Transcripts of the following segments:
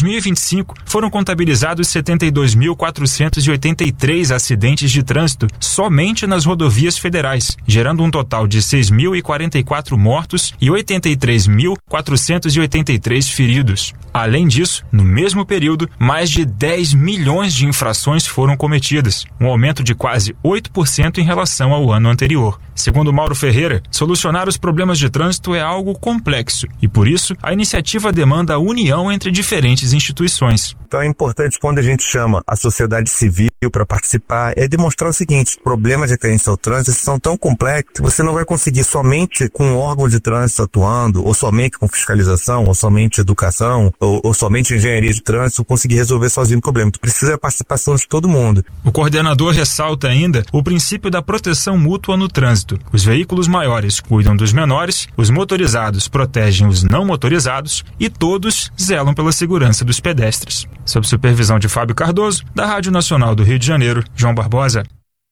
2025, foram contabilizados 72.483 acidentes de trânsito somente nas rodovias federais, gerando um total de 6.044 mortos e 83.483 feridos. Além disso, no mesmo período, mais de 10 milhões de infrações foram cometidas, um aumento de quase 8% em relação ao ano anterior. Segundo Mauro Ferreira, solucionar os problemas de trânsito é algo complexo e, por isso, a iniciativa demanda a união entre diferentes instituições. Então é importante, quando a gente chama a sociedade civil para participar, é demonstrar o seguinte: problemas de aderência ao trânsito são tão complexos que você não vai conseguir somente com um órgão de trânsito atuando, ou somente com fiscalização, ou somente educação, ou somente engenharia de trânsito, conseguir resolver sozinho o problema. Tu precisa da participação de todo mundo. O coordenador ressalta ainda o princípio da proteção mútua no trânsito. Os veículos maiores cuidam dos menores, os motorizados protegem os não motorizados e todos zelam pela segurança dos pedestres. Sob supervisão de Fábio Cardoso, da Rádio Nacional do Rio de Janeiro, João Barbosa.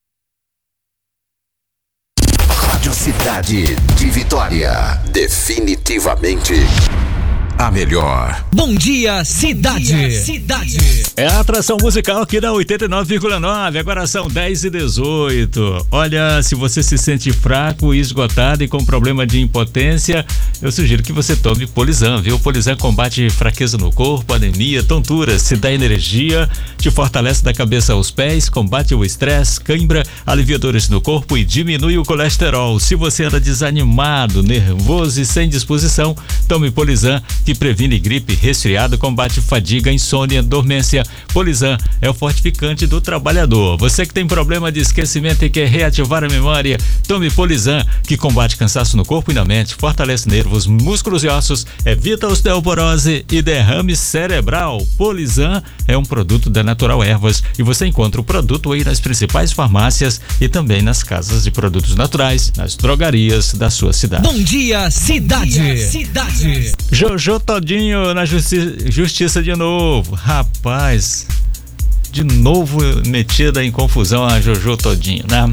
Rádio Cidade de Vitória. Definitivamente a melhor. Bom dia, Cidade. É a atração musical aqui da 89,9. Agora são 10h18. Olha, se você se sente fraco, esgotado e com problema de impotência, eu sugiro que você tome Polizan, viu? Polizan combate fraqueza no corpo, anemia, tonturas, te dá energia, te fortalece da cabeça aos pés, combate o estresse, cãibra, alivia dores no corpo e diminui o colesterol. Se você anda desanimado, nervoso e sem disposição, tome Polizan, que previne gripe, resfriado, combate fadiga, insônia, dormência. Polizan é o fortificante do trabalhador. Você que tem problema de esquecimento e quer reativar a memória, tome Polizan, que combate cansaço no corpo e na mente, fortalece nervos, músculos e ossos, evita osteoporose e derrame cerebral. Polizan é um produto da Natural Ervas e você encontra o produto aí nas principais farmácias e também nas casas de produtos naturais, nas drogarias da sua cidade. Bom dia, Cidade. Jojo Todinho na justiça de novo. Rapaz, de novo metida em confusão a Jojo Todinho, né?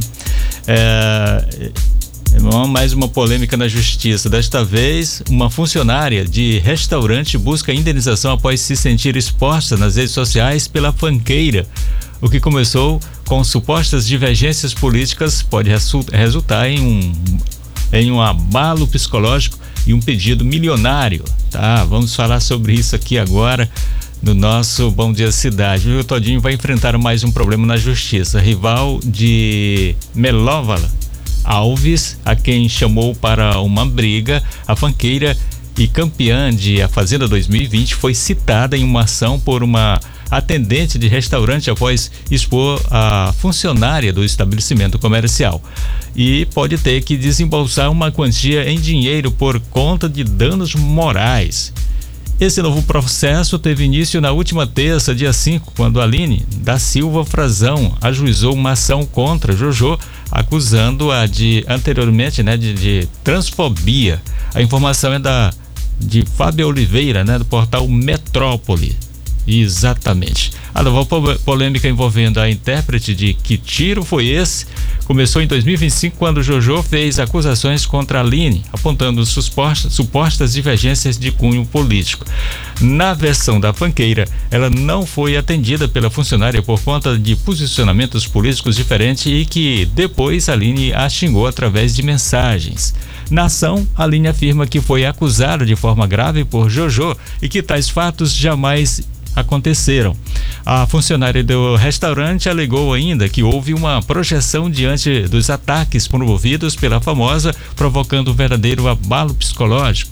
Mais uma polêmica na justiça. Desta vez, uma funcionária de restaurante busca indenização após se sentir exposta nas redes sociais pela funkeira. O que começou com supostas divergências políticas pode resultar em um abalo psicológico e um pedido milionário, tá? Vamos falar sobre isso aqui agora no nosso Bom Dia Cidade. O Todinho vai enfrentar mais um problema na justiça. Rival de Melóvala Alves, a quem chamou para uma briga, a funkeira e campeã de A Fazenda 2020 foi citada em uma ação por uma atendente de restaurante após expor a funcionária do estabelecimento comercial e pode ter que desembolsar uma quantia em dinheiro por conta de danos morais. Esse novo processo teve início na última terça, dia 5, quando Aline da Silva Frazão ajuizou uma ação contra Jojo, acusando-a anteriormente de transfobia. A informação é de Fábio Oliveira, do portal Metrópole. Exatamente. A nova polêmica envolvendo a intérprete de Que Tiro Foi Esse começou em 2025, quando Jojo fez acusações contra a Aline, apontando supostas divergências de cunho político. Na versão da funkeira, ela não foi atendida pela funcionária por conta de posicionamentos políticos diferentes e que depois a Aline a xingou através de mensagens. Na ação, a Aline afirma que foi acusada de forma grave por Jojo e que tais fatos jamais aconteceram. A funcionária do restaurante alegou ainda que houve uma projeção diante dos ataques promovidos pela famosa, provocando um verdadeiro abalo psicológico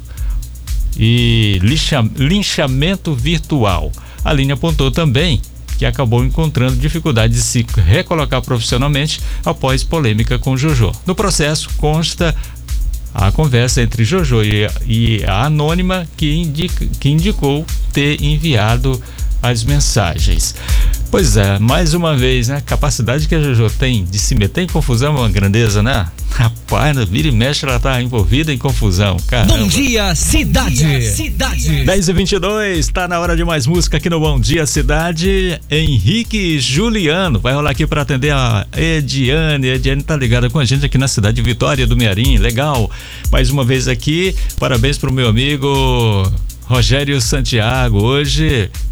e linchamento virtual. A Aline apontou também que acabou encontrando dificuldade de se recolocar profissionalmente após polêmica com Jojo. No processo consta a conversa entre Jojo e a anônima que indicou ter enviado as mensagens. Pois é, mais uma vez, né? Capacidade que a Jojo tem de se meter em confusão é uma grandeza, né? Rapaz, no vira e mexe ela tá envolvida em confusão, caramba. Bom dia, Cidade. 10h22, tá na hora de mais música aqui no Bom Dia Cidade. Henrique Juliano vai rolar aqui para atender a Ediane. A Ediane tá ligada com a gente aqui na cidade de Vitória do Mearim, legal. Mais uma vez aqui, parabéns pro meu amigo Rogério Santiago, hoje